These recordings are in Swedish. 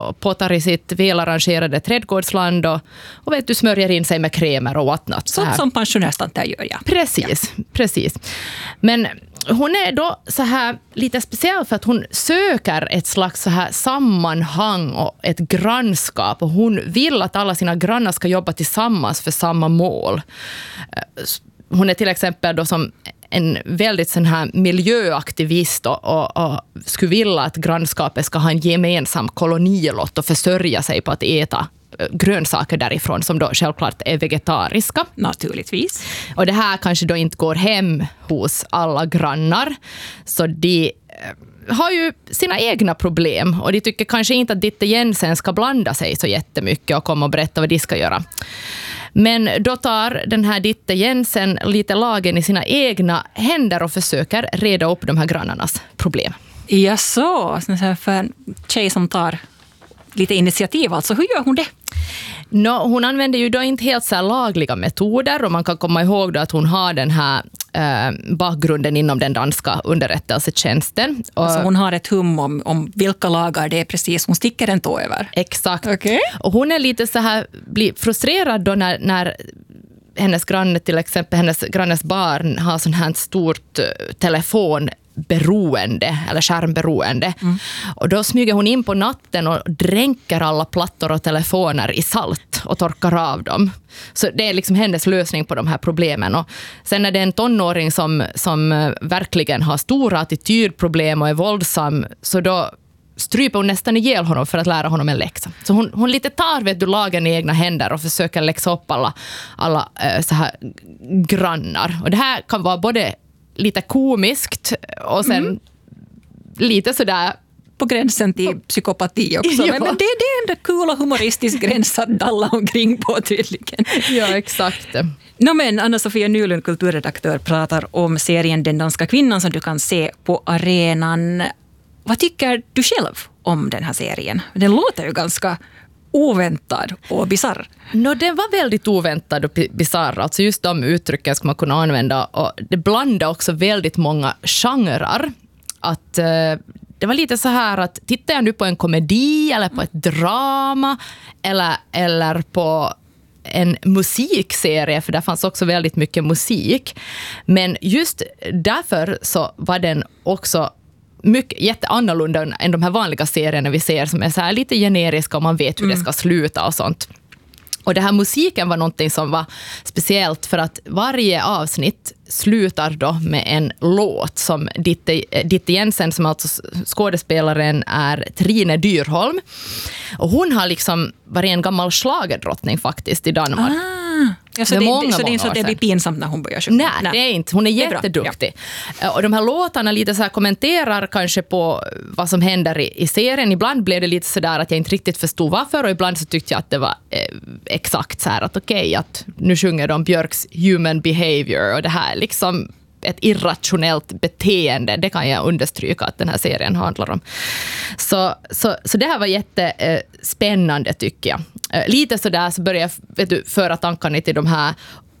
potar i sitt välarrangerade trädgårdsland och vet du, smörjer in sig med kremer och whatnot. Sånt som pensionärstanter gör, ja. Precis. Men hon är då så här lite speciell för att hon söker ett slags så här sammanhang och ett grannskap, och hon vill att alla sina grannar ska jobba tillsammans för samma mål. Hon är till exempel då som en väldigt sån här miljöaktivist och skulle vilja att grannskapet ska ha en gemensam kolonilott och försörja sig på att äta grönsaker därifrån som då självklart är vegetariska. Naturligtvis. Och det här kanske då inte går hem hos alla grannar, så de har ju sina egna problem och de tycker kanske inte att Ditte Jensen ska blanda sig så jättemycket och komma och berätta vad de ska göra. Men då tar den här Ditte Jensen lite lagen i sina egna händer och försöker reda upp de här grannarnas problem. Ja, så för en tjej som tar lite initiativ, alltså hur gör hon det? Hon använder ju då inte helt så här lagliga metoder, och man kan komma ihåg då att hon har den här bakgrunden inom den danska underrättelsetjänsten. Alltså hon har ett hum om vilka lagar det är precis hon sticker en tå över. Exakt. Okay. Och hon är lite så här, blir frustrerad då när hennes granne, till exempel hennes grannes barn, har sån här stort telefonberoende eller skärmberoende. Och då smyger hon in på natten och dränker alla plattor och telefoner i salt och torkar av dem. Så det är liksom hennes lösning på de här problemen. Och sen är det en tonåring som verkligen har stora attitydproblem och är våldsam, så då stryper hon nästan ihjäl honom för att lära honom en läxa. Så hon lite tar lagen i egna händer och försöker läxa upp alla så här grannar. Och det här kan vara både lite komiskt och sen lite sådär på gränsen till psykopati också. Ja. Men det är en kul och humoristisk gräns att dalla omkring på tydligen. Ja, exakt. Men Anna-Sofia Nylund, kulturredaktör, pratar om serien Den danska kvinnan som du kan se på arenan. Vad tycker du själv om den här serien? Den låter ju ganska oväntad och bizarr. Den var väldigt oväntad och bizarr. Alltså just de uttrycken ska man kunna använda. Och det blandar också väldigt många genrer. Att det var lite så här att tittar jag nu på en komedi eller på ett drama eller på en musikserie, för där fanns också väldigt mycket musik. Men just därför så var den också jätteannorlunda än de här vanliga serierna vi ser som är så här lite generiska och man vet hur det ska sluta och sånt. Och det här musiken var någonting som var speciellt för att varje avsnitt slutar då med en låt som Ditte Jensen, som alltså skådespelaren är Trine Dyrholm. Och hon har liksom varit en gammal schlagerdrottning faktiskt i Danmark. Ja, så det är inte så att det blir pinsamt när hon börjar sjunga? Nej, det är inte. Hon är jätteduktig. Ja. Och de här låtarna lite så här kommenterar kanske på vad som händer i serien. Ibland blev det lite så där att jag inte riktigt förstod varför, och ibland så tyckte jag att det var exakt så här att okej, att nu sjunger de Björks Human Behavior, och det här liksom ett irrationellt beteende, det kan jag understryka att den här serien handlar om. Så det här var jättespännande tycker jag. Lite så där så börjar jag föra tankarna till de här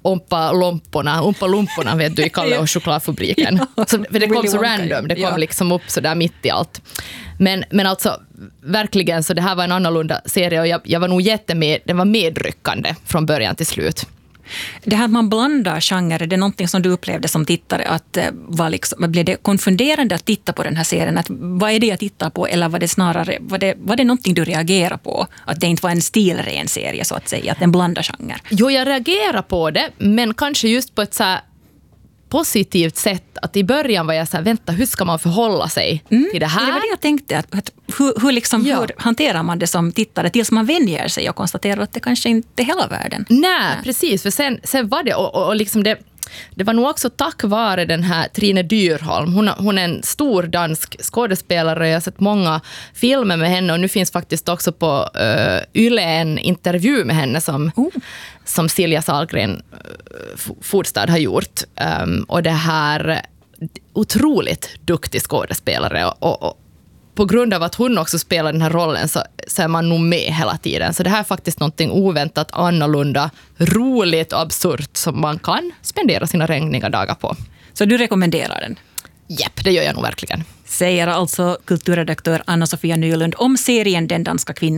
Ompa-lumporna vet du, i Kalle och chokladfabriken. Så det kom så random, det kom liksom upp så där mitt i allt. Men alltså verkligen, så det här var en annorlunda serie, och jag var nog den var medryckande från början till slut. Det här att man blandar genrer, det är någonting som du upplevde som tittare, att blev det konfunderande att titta på den här serien? Att, vad är det jag tittar på? Eller var det snarare, var det någonting du reagerar på? Att det inte var en stilren serie så att säga, att den blandar genre? Jo, jag reagerar på det, men kanske just på ett så här positivt sätt, att i början var jag så här, vänta, hur ska man förhålla sig till det här? Det var det jag tänkte, att hur hanterar man det som tittare tills man vänjer sig och konstaterar att det kanske inte är hela världen. Nej, precis, för sen var det, och liksom det var nog också tack vare den här Trine Dyrholm. Hon är en stor dansk skådespelare. Jag har sett många filmer med henne, och nu finns faktiskt också på Yle en intervju med henne som Silja Sahlgren Fordstad har gjort. Och det här otroligt duktig skådespelare, och på grund av att hon också spelar den här rollen så är man nog med hela tiden. Så det här är faktiskt någonting oväntat, annorlunda, roligt och absurt som man kan spendera sina regniga dagar på. Så du rekommenderar den? Japp, det gör jag nog verkligen. Säger alltså kulturredaktör Anna-Sofia Nylund om serien Den danska kvinnan.